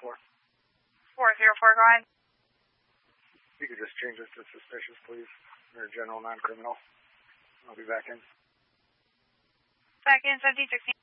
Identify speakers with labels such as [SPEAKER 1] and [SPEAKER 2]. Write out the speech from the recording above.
[SPEAKER 1] 404.
[SPEAKER 2] 404, go ahead.
[SPEAKER 1] You could just change this to suspicious, please. Or general non-criminal. I'll be back in.
[SPEAKER 2] Back in 1716.